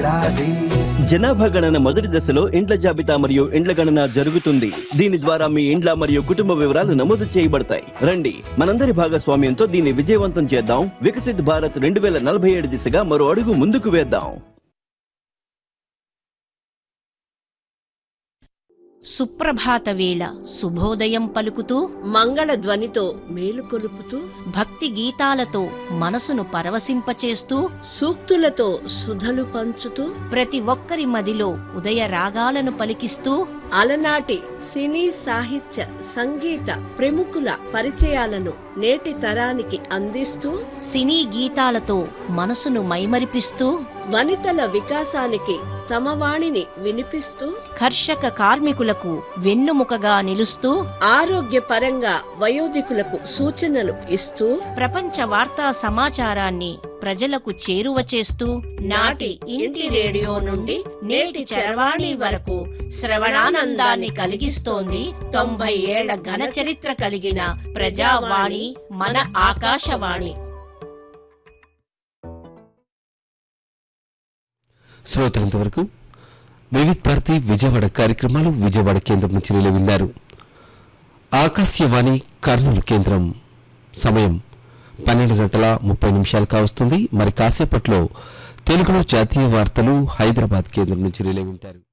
ఏడాది. జనాభా గణన మొదటి దశలో ఇండ్ల జాబితా మరియు ఇండ్ల గణన జరుగుతుంది. దీని ద్వారా మీ ఇండ్ల మరియు కుటుంబ వివరాలు నమోదు చేయబడతాయి. రండి, మనందరి భాగస్వామ్యంతో దీన్ని విజయవంతం చేద్దాం. వికసిత్ భారత్ 2047 దిశగా మరో అడుగు ముందుకు వేద్దాం. సుప్రభాత వేళ శుభోదయం పలుకుతూ, మంగళ ధ్వనితో మేలుకొలుపుతూ, భక్తి గీతాలతో మనసును పరవశింపచేస్తూ, సూక్తులతో సుధలు పంచుతూ, ప్రతి ఒక్కరి మదిలో ఉదయ రాగాలను పలికిస్తూ, అలనాటి సినీ సాహిత్య సంగీత ప్రముఖుల పరిచయాలను నేటి తరానికి అందిస్తూ, సినీ గీతాలతో మనసును మైమరిపిస్తూ, వనితల వికాసానికి తమ వాణిని వినిపిస్తూ, కర్షక కార్మికులకు వెన్నుముకగా నిలుస్తూ, ఆరోగ్యపరంగా వయోధికులకు సూచనలు ఇస్తూ, ప్రపంచ వార్తా సమాచారాన్ని ప్రజలకు చేరువ చేస్తూ, నాటి ఇంటి రేడియో నుండి నేటి చరవాణి వరకు శ్రవణానందాన్ని కలిగిస్తోంది 90 ఏళ్ల ఘన చరిత్ర కలిగిన ప్రజావాణి మన ఆకాశవాణి. శ్రోతలంతవరకు వివిధ భారతి విజయవాడ కార్యక్రమాలు విజయవాడ కేంద్రం నుంచి నిలవిన్నారు. ఆకాశవాణి కర్నూలు కేంద్రం సమయం 12:30 కావస్తుంది. మరి కాసేపట్లో తెలుగులో జాతీయ వార్తలు హైదరాబాద్ కేంద్రం నుంచి నిలవి ఉంటారు.